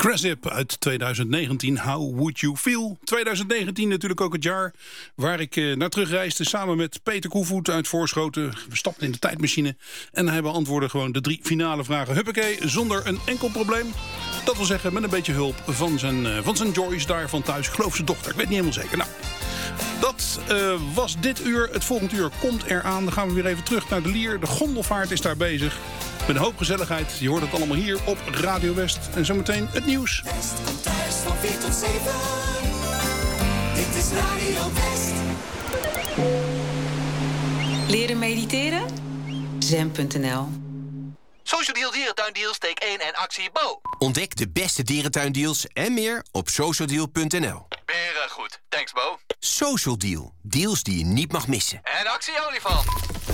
Crasip uit 2019, How Would You Feel? 2019 natuurlijk ook het jaar waar ik naar terugreisde samen met Peter Koevoet uit Voorschoten. We stapten in de tijdmachine en hij beantwoordde gewoon de 3 finale vragen. Huppakee, zonder een enkel probleem. Dat wil zeggen met een beetje hulp van zijn Joyce daar van thuis. Ik geloof zijn dochter, ik weet niet helemaal zeker. Nou, dat was dit uur. Het volgende uur komt eraan. Dan gaan we weer even terug naar de Lier. De gondelvaart is daar bezig. Met een hoop gezelligheid. Je hoort het allemaal hier op Radio West. En zometeen het nieuws. West komt thuis van 4 tot 7. Dit is Radio West. Leren mediteren? Zen.nl. Social Deal Dierentuindeals, steek 1 en actie Bo. Ontdek de beste dierentuindeals en meer op socialdeal.nl. Beren goed, thanks Bo. Social Deal, deals die je niet mag missen. En actie olifant.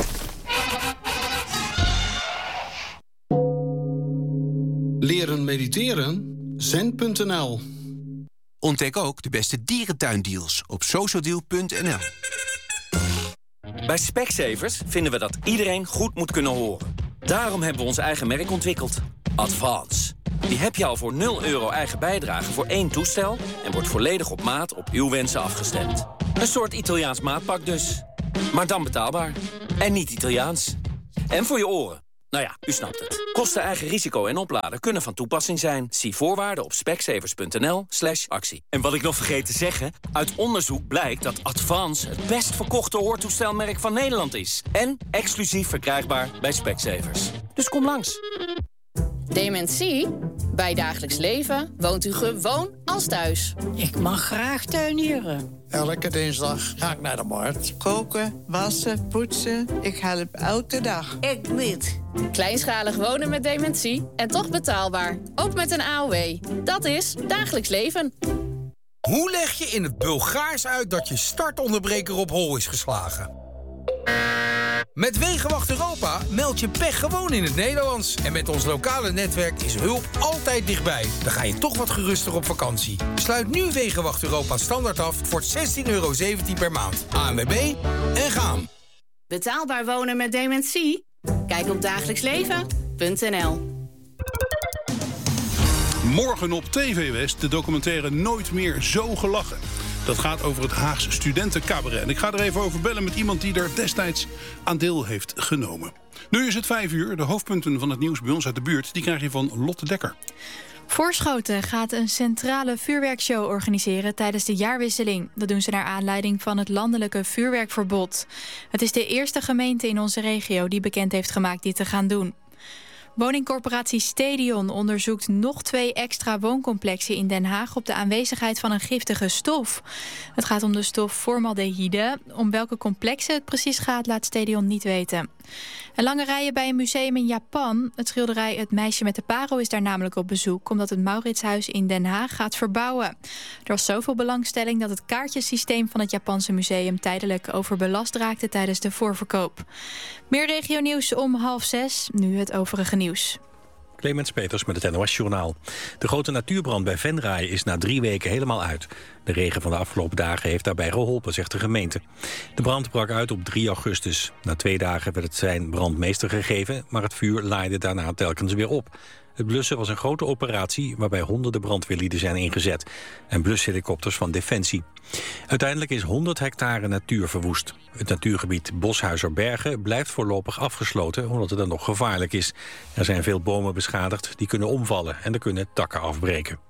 Leren mediteren? Zen.nl. Ontdek ook de beste dierentuindeals op socialdeal.nl. Bij Specsavers vinden we dat iedereen goed moet kunnen horen. Daarom hebben we ons eigen merk ontwikkeld. Advance. Die heb je al voor €0 eigen bijdrage voor 1 toestel... en wordt volledig op maat op uw wensen afgestemd. Een soort Italiaans maatpak dus. Maar dan betaalbaar. En niet Italiaans. En voor je oren. Nou ja, u snapt het. Kosten, eigen risico en opladen kunnen van toepassing zijn. Zie voorwaarden op specsavers.nl/actie. En wat ik nog vergeet te zeggen... uit onderzoek blijkt dat Advance het best verkochte hoortoestelmerk van Nederland is. En exclusief verkrijgbaar bij Specsavers. Dus kom langs. Dementie? Bij Dagelijks Leven woont u gewoon als thuis. Ik mag graag tuinieren. Elke dinsdag ga ik naar de markt. Koken, wassen, poetsen. Ik help elke dag. Ik niet. Kleinschalig wonen met dementie en toch betaalbaar. Ook met een AOW. Dat is Dagelijks Leven. Hoe leg je in het Bulgaars uit dat je startonderbreker op hol is geslagen? Met Wegenwacht Europa meld je pech gewoon in het Nederlands. En met ons lokale netwerk is hulp altijd dichtbij. Dan ga je toch wat geruster op vakantie. Sluit nu Wegenwacht Europa standaard af voor €16,17 per maand. ANWB en gaan. Betaalbaar wonen met dementie? Kijk op dagelijksleven.nl. Morgen op TV West de documentaire Nooit meer zo gelachen. Dat gaat over het Haagse studentencabaret. En ik ga er even over bellen met iemand die er destijds aan deel heeft genomen. Nu is het 5 uur. De hoofdpunten van het nieuws bij ons uit de buurt... die krijg je van Lotte Dekker. Voorschoten gaat een centrale vuurwerkshow organiseren tijdens de jaarwisseling. Dat doen ze naar aanleiding van het landelijke vuurwerkverbod. Het is de eerste gemeente in onze regio die bekend heeft gemaakt dit te gaan doen. Woningcorporatie Stadion onderzoekt nog 2 extra wooncomplexen in Den Haag op de aanwezigheid van een giftige stof. Het gaat om de stof formaldehyde. Om welke complexen het precies gaat, laat Stadion niet weten. En lange rijen bij een museum in Japan. Het schilderij Het meisje met de parel is daar namelijk op bezoek, omdat het Mauritshuis in Den Haag gaat verbouwen. Er was zoveel belangstelling dat het kaartjesysteem van het Japanse museum tijdelijk overbelast raakte tijdens de voorverkoop. Meer regionieuws om 5:30. Nu het overige nieuws. Clemens Peters met het NOS-journaal. De grote natuurbrand bij Venray is na 3 weken helemaal uit. De regen van de afgelopen dagen heeft daarbij geholpen, zegt de gemeente. De brand brak uit op 3 augustus. Na 2 dagen werd het zijn brandmeester gegeven, maar het vuur laaide daarna telkens weer op. Het blussen was een grote operatie waarbij honderden brandweerlieden zijn ingezet en blushelikopters van Defensie. Uiteindelijk is 100 hectare natuur verwoest. Het natuurgebied Boshuizerbergen blijft voorlopig afgesloten omdat het er nog gevaarlijk is. Er zijn veel bomen beschadigd die kunnen omvallen en er kunnen takken afbreken.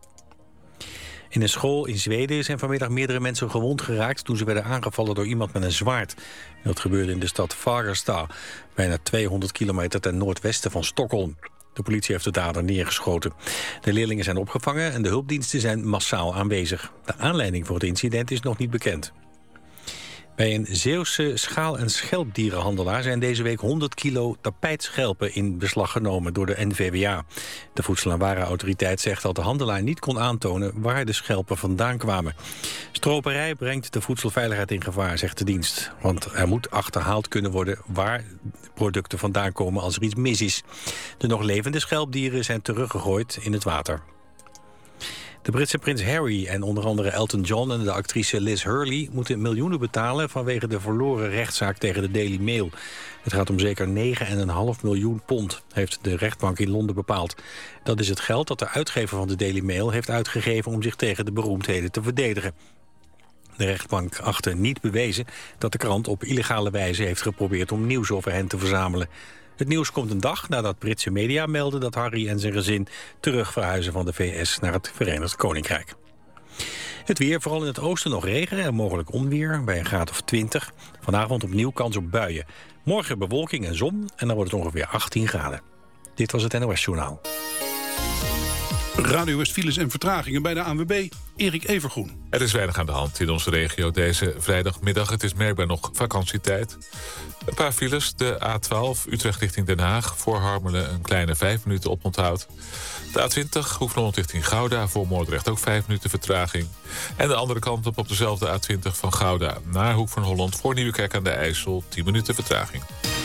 In een school in Zweden zijn vanmiddag meerdere mensen gewond geraakt toen ze werden aangevallen door iemand met een zwaard. Dat gebeurde in de stad Fagersta, bijna 200 kilometer ten noordwesten van Stockholm. De politie heeft de dader neergeschoten. De leerlingen zijn opgevangen en de hulpdiensten zijn massaal aanwezig. De aanleiding voor het incident is nog niet bekend. Bij een Zeeuwse schaal- en schelpdierenhandelaar zijn deze week 100 kilo tapijtschelpen in beslag genomen door de NVWA. De Voedsel- en Warenautoriteit zegt dat de handelaar niet kon aantonen waar de schelpen vandaan kwamen. Stroperij brengt de voedselveiligheid in gevaar, zegt de dienst. Want er moet achterhaald kunnen worden waar producten vandaan komen als er iets mis is. De nog levende schelpdieren zijn teruggegooid in het water. De Britse prins Harry en onder andere Elton John en de actrice Liz Hurley moeten miljoenen betalen vanwege de verloren rechtszaak tegen de Daily Mail. Het gaat om zeker 9,5 miljoen pond, heeft de rechtbank in Londen bepaald. Dat is het geld dat de uitgever van de Daily Mail heeft uitgegeven om zich tegen de beroemdheden te verdedigen. De rechtbank achtte niet bewezen dat de krant op illegale wijze heeft geprobeerd om nieuws over hen te verzamelen. Het nieuws komt een dag nadat Britse media melden dat Harry en zijn gezin terug verhuizen van de VS naar het Verenigd Koninkrijk. Het weer, vooral in het oosten nog regen en mogelijk onweer bij een graad of 20. Vanavond opnieuw kans op buien. Morgen bewolking en zon en dan wordt het ongeveer 18 graden. Dit was het NOS Journaal. Radio West files en vertragingen bij de ANWB. Erik Evergroen. Er is weinig aan de hand in onze regio deze vrijdagmiddag. Het is merkbaar nog vakantietijd. Een paar files. De A12 Utrecht richting Den Haag. Voor Harmelen een kleine 5 minuten oponthoud. De A20 Hoek-Holland richting Gouda. Voor Moordrecht ook 5 minuten vertraging. En de andere kant op dezelfde A20 van Gouda naar Hoek van Holland. Voor Nieuwekerk aan de IJssel 10 minuten vertraging.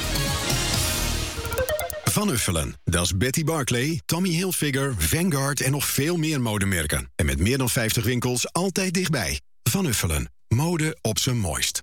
Van Uffelen, dat is Betty Barclay, Tommy Hilfiger, Vanguard en nog veel meer modemerken. En met meer dan 50 winkels altijd dichtbij. Van Uffelen, mode op zijn mooist.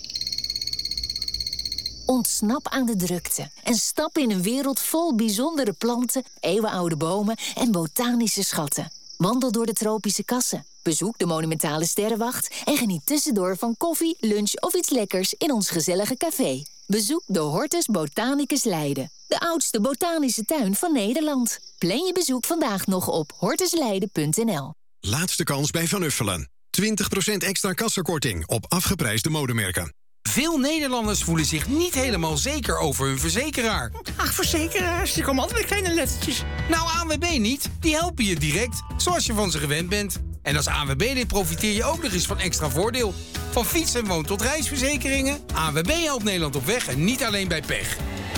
Ontsnap aan de drukte en stap in een wereld vol bijzondere planten, eeuwenoude bomen en botanische schatten. Wandel door de tropische kassen, bezoek de monumentale sterrenwacht en geniet tussendoor van koffie, lunch of iets lekkers in ons gezellige café. Bezoek de Hortus Botanicus Leiden, de oudste botanische tuin van Nederland. Plan je bezoek vandaag nog op hortusleiden.nl. Laatste kans bij Van Uffelen. 20% extra kassakorting op afgeprijsde modemerken. Veel Nederlanders voelen zich niet helemaal zeker over hun verzekeraar. Ach, verzekeraars, die komen altijd met kleine lettertjes. Nou, ANWB niet. Die helpen je direct, zoals je van ze gewend bent. En als ANWB-lid profiteer je ook nog eens van extra voordeel. Van fiets- en woon- tot reisverzekeringen. ANWB helpt Nederland op weg en niet alleen bij pech.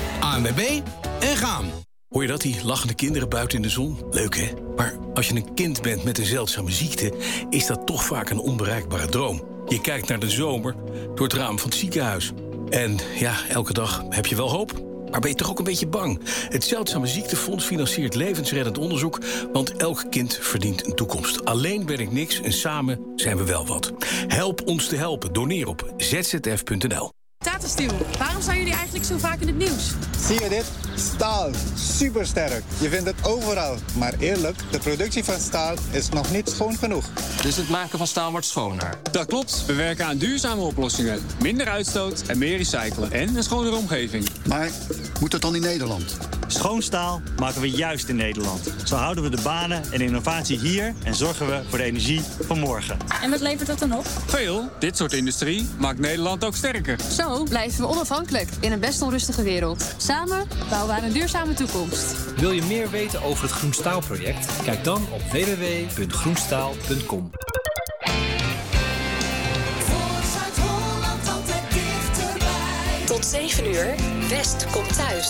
ANWB en gaan. Hoor je dat, die lachende kinderen buiten in de zon? Leuk, hè? Maar als je een kind bent met een zeldzame ziekte, is dat toch vaak een onbereikbare droom. Je kijkt naar de zomer door het raam van het ziekenhuis. En ja, elke dag heb je wel hoop. Maar ben je toch ook een beetje bang? Het Zeldzame Ziektefonds financiert levensreddend onderzoek, want elk kind verdient een toekomst. Alleen ben ik niks en samen zijn we wel wat. Help ons te helpen. Doneer op zsf.nl. Tata Steel, waarom zijn jullie eigenlijk zo vaak in het nieuws? Zie je dit? Staal. Supersterk. Je vindt het overal. Maar eerlijk, de productie van staal is nog niet schoon genoeg. Dus het maken van staal wordt schoner? Dat klopt. We werken aan duurzame oplossingen. Minder uitstoot en meer recyclen. En een schonere omgeving. Maar moet het dan in Nederland? Schoon staal maken we juist in Nederland. Zo houden we de banen en innovatie hier en zorgen we voor de energie van morgen. En wat levert dat dan op? Veel. Dit soort industrie maakt Nederland ook sterker. Zo blijven we onafhankelijk in een best onrustige wereld. Samen bouwen we aan een duurzame toekomst. Wil je meer weten over het Groen Staal-project? Kijk dan op www.groenstaal.com. Tot 7 uur, West komt thuis.